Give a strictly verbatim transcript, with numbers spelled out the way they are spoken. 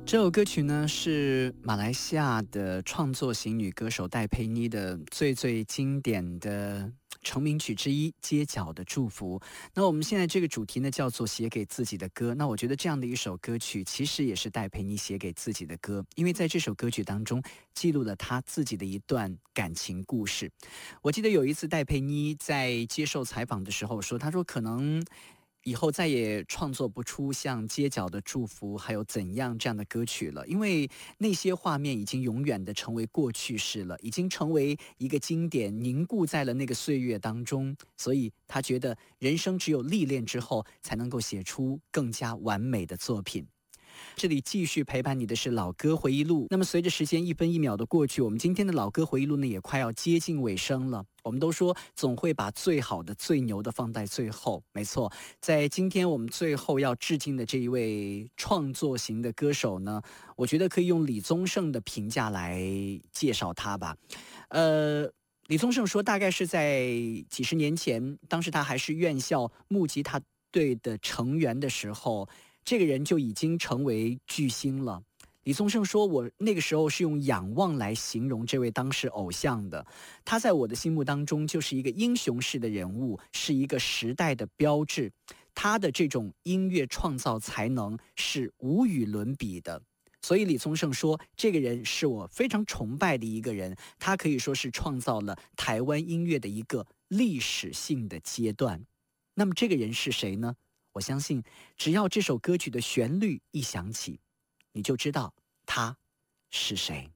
这首歌曲呢是马来西亚的创作型女歌手戴佩妮的最最经典的成名曲之一《街角的祝福》。那我们现在这个主题呢叫做写给自己的歌。那我觉得这样的一首歌曲其实也是戴佩妮写给自己的歌，因为在这首歌曲当中记录了她自己的一段感情故事。我记得有一次戴佩妮在接受采访的时候说，她说可能以后再也创作不出像《街角的祝福》还有怎样这样的歌曲了，因为那些画面已经永远的成为过去式了，已经成为一个经典，凝固在了那个岁月当中。所以他觉得人生只有历练之后才能够写出更加完美的作品。这里继续陪伴你的是老歌回忆录。那么随着时间一分一秒的过去，我们今天的老歌回忆录呢也快要接近尾声了。我们都说总会把最好的最牛的放在最后，没错，在今天我们最后要致敬的这一位创作型的歌手呢，我觉得可以用李宗盛的评价来介绍他吧。呃李宗盛说，大概是在几十年前，当时他还是院校木吉他队的成员的时候，这个人就已经成为巨星了。李宗盛说，我那个时候是用仰望来形容这位当时偶像的，他在我的心目当中就是一个英雄式的人物，是一个时代的标志，他的这种音乐创造才能是无与伦比的。所以李宗盛说，这个人是我非常崇拜的一个人，他可以说是创造了台湾音乐的一个历史性的阶段。那么这个人是谁呢？我相信只要这首歌曲的旋律一响起，你就知道他是谁。